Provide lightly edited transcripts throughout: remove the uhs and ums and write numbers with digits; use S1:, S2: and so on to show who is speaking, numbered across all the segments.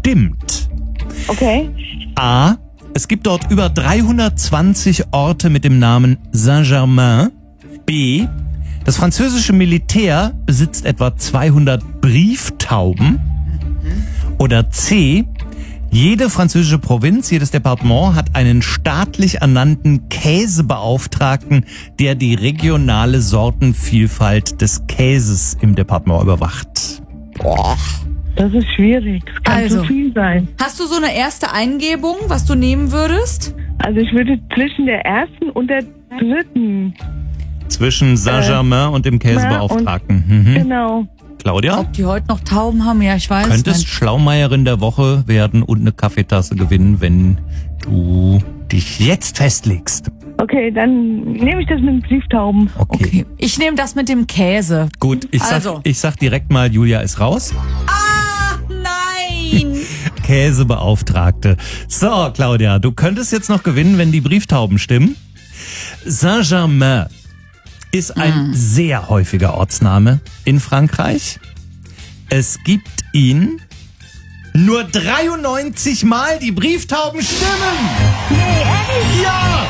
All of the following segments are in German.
S1: stimmt.
S2: Okay.
S1: A. Es gibt dort über 320 Orte mit dem Namen Saint-Germain. B. Das französische Militär besitzt etwa 200 Brieftauben. Oder C. Jede französische Provinz, jedes Departement hat einen staatlich ernannten Käsebeauftragten, der die regionale Sortenvielfalt des Käses im Departement überwacht.
S2: Boah, das ist schwierig. Es kann
S3: Also.
S2: zu viel sein.
S3: Hast du so eine erste Eingebung, was du nehmen würdest?
S2: Also ich würde zwischen der ersten und der dritten.
S1: Zwischen Saint-Germain und dem Käsebeauftragten.
S2: Genau.
S1: Claudia?
S3: Ob die heute noch Tauben haben? Ja, ich weiß
S1: Könntest
S3: nicht.
S1: Schlaumeierin der Woche werden und eine Kaffeetasse gewinnen, wenn du dich jetzt festlegst.
S2: Okay, dann nehme ich das mit den Brieftauben.
S3: Okay, ich nehme das mit dem Käse.
S1: Gut,
S3: Also.
S1: ich sag direkt mal, Julia ist raus.
S3: Ah, nein!
S1: Käsebeauftragte. So, Claudia, du könntest jetzt noch gewinnen, wenn die Brieftauben stimmen. Saint-Germain ist ein sehr häufiger Ortsname in Frankreich. Es gibt ihn nur 93 Mal. Die Brieftauben stimmen.
S2: Nee, ehrlich?
S1: Ja!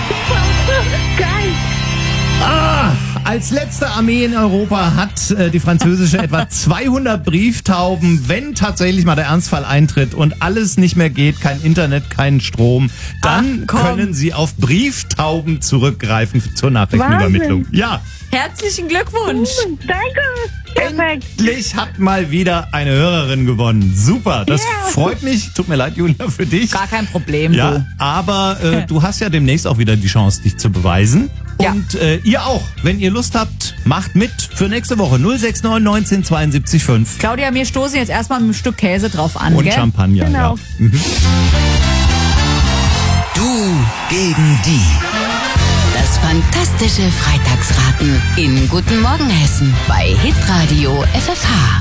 S2: Geil.
S1: Als letzte Armee in Europa hat die französische etwa 200 Brieftauben. Wenn tatsächlich mal der Ernstfall eintritt und alles nicht mehr geht, kein Internet, kein Strom, dann können sie auf Brieftauben zurückgreifen zur Nachrichtenübermittlung.
S2: Wahnsinn.
S1: Ja,
S3: Herzlichen Glückwunsch!
S2: Danke. Perfekt.
S1: endlich hat mal wieder eine Hörerin gewonnen. Super, das freut mich. Tut mir leid, Julia, für dich.
S3: Gar kein Problem,
S1: Ja,
S3: du.
S1: aber du hast ja demnächst auch wieder die Chance, dich zu beweisen.
S3: Ja.
S1: Und ihr auch, wenn ihr Lust habt, macht mit für nächste Woche 069 19 72 5.
S3: Claudia, wir stoßen jetzt erstmal mit einem Stück Käse drauf an,
S1: Und
S3: gell?
S1: Champagner,
S2: Genau.
S1: ja.
S4: Du gegen die. Das fantastische Freitagsraten in Guten Morgen Hessen bei Hitradio FFH.